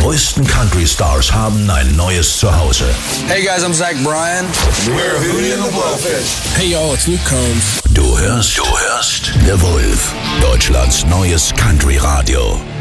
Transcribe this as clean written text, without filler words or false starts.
größten Country-Stars haben ein neues Zuhause. Hey guys, I'm Zach Bryan. We're Hootie and the Blowfish. Hey y'all, it's Luke Combs. Du hörst The Wolf, Deutschlands neues Country-Radio.